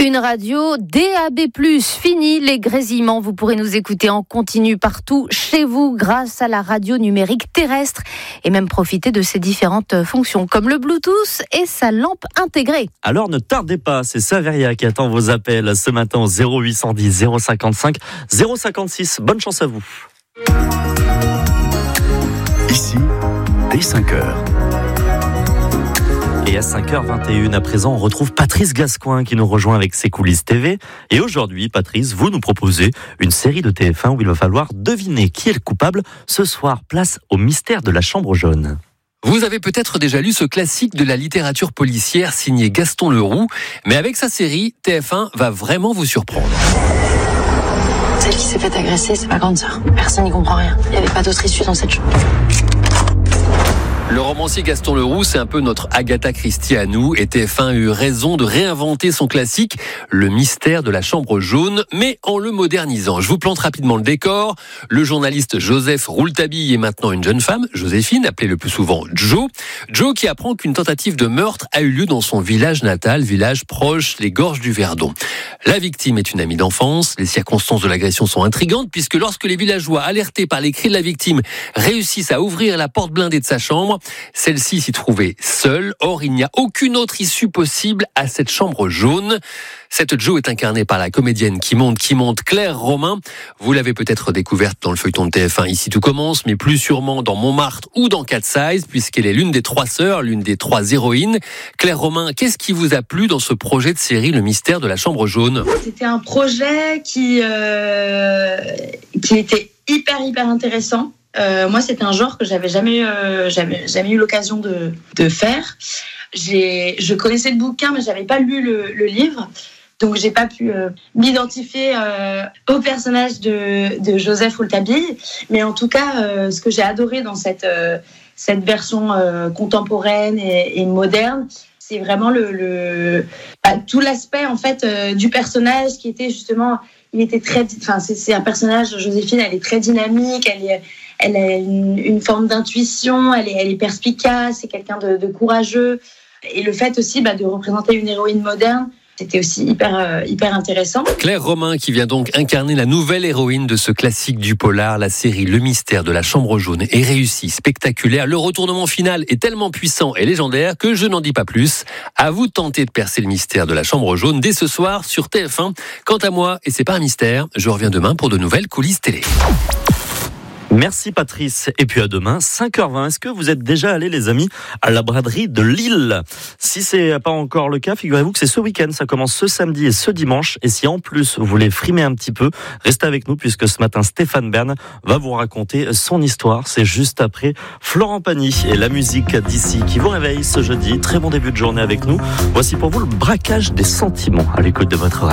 Une radio DAB+, fini les grésillements. Vous pourrez nous écouter en continu partout chez vous grâce à la radio numérique terrestre et même profiter de ses différentes fonctions comme le Bluetooth et sa lampe intégrée. Alors ne tardez pas, c'est Saveria qui attend vos appels ce matin au 0810 055 056. Bonne chance à vous. Ici, dès 5h. Et à 5h21 à présent, on retrouve Patrice Gascoin qui nous rejoint avec ses coulisses TV. Et aujourd'hui, Patrice, vous nous proposez une série de TF1 où il va falloir deviner qui est le coupable. Ce soir, place au mystère de la chambre jaune. Vous avez peut-être déjà lu ce classique de la littérature policière signé Gaston Leroux, mais avec sa série, TF1 va vraiment vous surprendre. Celle qui s'est fait agresser, c'est ma grande sœur. Personne n'y comprend rien. Il n'y avait pas d'autre issue dans cette chambre. Le romancier Gaston Leroux, c'est un peu notre Agatha Christie à nous, et TF1 a eu raison de réinventer son classique, le mystère de la chambre jaune, mais en le modernisant. Je vous plante rapidement le décor. Le journaliste Joseph Rouletabille est maintenant une jeune femme, Joséphine, appelée le plus souvent Jo. Jo qui apprend qu'une tentative de meurtre a eu lieu dans son village natal, village proche des gorges du Verdon. La victime est une amie d'enfance. Les circonstances de l'agression sont intrigantes puisque lorsque les villageois, alertés par les cris de la victime, réussissent à ouvrir la porte blindée de sa chambre, celle-ci s'y trouvait seule. Or, il n'y a aucune autre issue possible à cette chambre jaune. Cette Jo est incarnée par la comédienne qui monte, Claire Romain. Vous l'avez peut-être découverte dans le feuilleton de TF1 Ici tout commence, mais plus sûrement dans Montmartre ou dans Cat Size, puisqu'elle est l'une des 3 sœurs, l'une des 3 héroïnes. Claire Romain, qu'est-ce qui vous a plu dans ce projet de série Le mystère de la chambre jaune ? C'était un projet qui était hyper intéressant. Moi, c'était un genre que j'avais jamais eu l'occasion de faire. Je connaissais le bouquin, mais j'avais pas lu le livre. Donc, j'ai pas pu m'identifier au personnage de Joseph Rouletabille. Mais en tout cas, ce que j'ai adoré dans cette version contemporaine et moderne, c'est vraiment tout l'aspect en fait du personnage qui était justement, c'est un personnage, Joséphine, elle est très dynamique, elle a une forme d'intuition, elle est perspicace, c'est quelqu'un de courageux. Et le fait aussi de représenter une héroïne moderne, c'était aussi hyper intéressant. Claire Romain qui vient donc incarner la nouvelle héroïne de ce classique du polar. La série Le mystère de la chambre jaune est réussie, spectaculaire. Le retournement final est tellement puissant et légendaire que je n'en dis pas plus. À vous de tenter de percer le mystère de la chambre jaune dès ce soir sur TF1. Quant à moi, et c'est pas un mystère, je reviens demain pour de nouvelles coulisses télé. Merci Patrice. Et puis à demain, 5h20. Est-ce que vous êtes déjà allés, les amis, à la braderie de Lille ? Si c'est pas encore le cas, figurez-vous que c'est ce week-end. Ça commence ce samedi et ce dimanche. Et si en plus vous voulez frimer un petit peu, restez avec nous puisque ce matin, Stéphane Bern va vous raconter son histoire. C'est juste après Florent Pagny et la musique d'ici qui vous réveille ce jeudi. Très bon début de journée avec nous. Voici pour vous le braquage des sentiments à l'écoute de votre radio.